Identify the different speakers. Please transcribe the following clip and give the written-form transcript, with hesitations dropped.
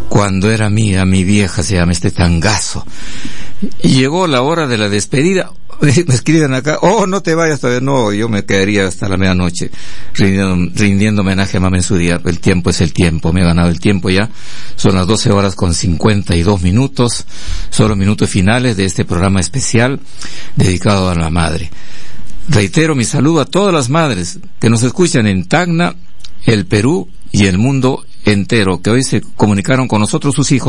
Speaker 1: Cuando era mía, mi vieja, se llama este tangazo. Y llegó la hora de la despedida. Me escriben acá, no te vayas todavía. No, yo me quedaría hasta la medianoche rindiendo homenaje a mamá en su día. El tiempo es el tiempo, me he ganado el tiempo ya. Son las 12 horas con 52 minutos. Son los minutos finales de este programa especial dedicado a la madre. Reitero mi saludo a todas las madres que nos escuchan en Tacna, el Perú y el mundo entero, que hoy se comunicaron con nosotros sus hijos.